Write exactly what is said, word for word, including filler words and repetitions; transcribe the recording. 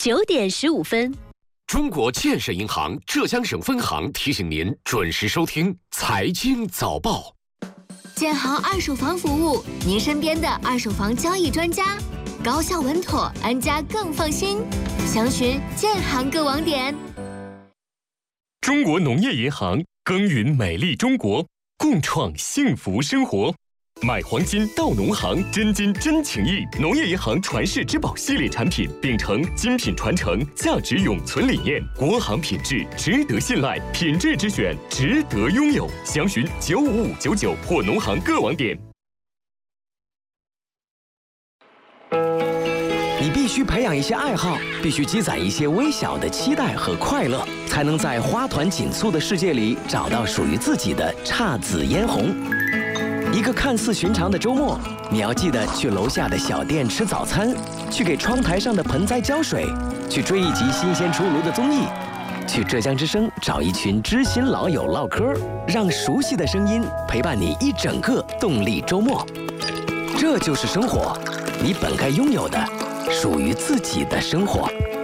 九点十五分。 中国建设银行浙江省分行提醒您准时收听财经早报。 建行二手房服务，您身边的二手房交易专家，高效稳妥，安家更放心。详询建行各网点。 中国农业银行耕耘美丽中国，共创幸福生活。买黄金到农行，真金真情意。农业银行传世之宝系列产品，秉承精品传承、价值永存理念，国行品质值得信赖，品质之选值得拥有。详询九五五九九或农行各网点。 你必须培养一些爱好，必须积攒一些微小的期待和快乐，才能在花团锦簇的世界里找到属于自己的姹紫嫣红。一个看似寻常的周末，你要记得去楼下的小店吃早餐，去给窗台上的盆栽浇水，去追一集新鲜出炉的综艺，去浙江之声找一群知心老友唠嗑，让熟悉的声音陪伴你一整个动力周末。这就是生活，你本该拥有的属于自己的生活。